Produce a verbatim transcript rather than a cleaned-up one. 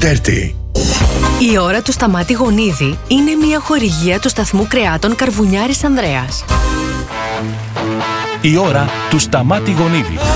Dirty. Η ώρα του Σταμάτη Γονίδη είναι μια χορηγία του σταθμού κρεάτων Καρβουνιάρης Ανδρέας. Η ώρα του Σταμάτη Γονίδη.